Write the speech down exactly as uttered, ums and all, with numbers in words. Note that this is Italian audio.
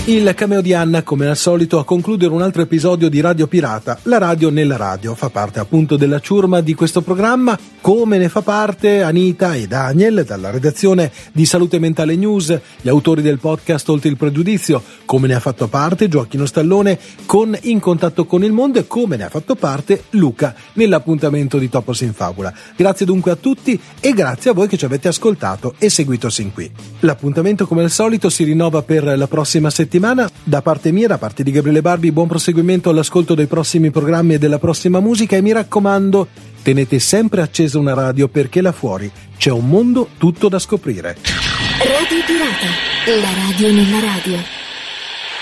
Il cameo di Anna, come al solito, a concludere un altro episodio di Radio Pirata, la radio nella radio. Fa parte appunto della ciurma di questo programma, come ne fa parte Anita e Daniel, dalla redazione di Salute Mentale News, gli autori del podcast Oltre il Pregiudizio, come ne ha fatto parte Gioacchino Stallone con In Contatto con il Mondo e come ne ha fatto parte Luca nell'appuntamento di Topos in Fabula. Grazie dunque a tutti e grazie a voi che ci avete ascoltato e seguito sin qui. L'appuntamento, come al solito, si rinnova per la prossima settimana. Da parte mia, da parte di Gabriele Barbi, buon proseguimento all'ascolto dei prossimi programmi e della prossima musica e mi raccomando, tenete sempre accesa una radio perché là fuori c'è un mondo tutto da scoprire. Radio Pirata, la radio nella radio.